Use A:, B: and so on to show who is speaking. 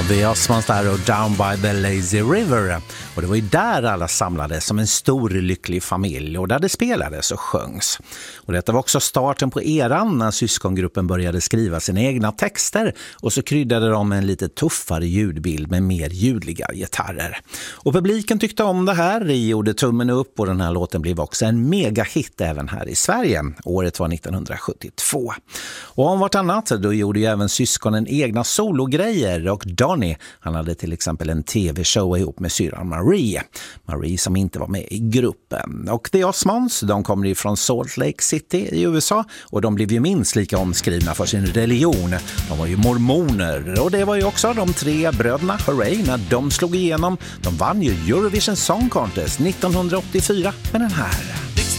A: The Osmonds där och Down by the Lazy River. Och det var ju där alla samlades som en stor lycklig familj och där det spelades och sjöngs. Och detta var också starten på eran när syskongruppen började skriva sina egna texter och så kryddade de med en lite tuffare ljudbild med mer ljudliga gitarrer. Och publiken tyckte om det här, gjorde tummen upp och den här låten blev också en megahit även här i Sverige. Året var 1972. Och om vartannat då gjorde ju även syskonen egna sologrejer och Donny, han hade till exempel en tv-show ihop med syran Marie som inte var med i gruppen. Och The Osmonds, de kommer ifrån Salt Lake City i USA och de blev ju minst lika omskrivna för sin religion. De var ju mormoner och det var ju också de tre bröderna Hooray när de slog igenom. De vann ju Eurovision Song Contest 1984 med den här.